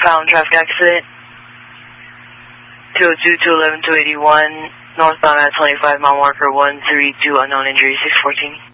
Found traffic accident. 202 to 11 281, northbound at 25 mile marker 132, unknown injury 614.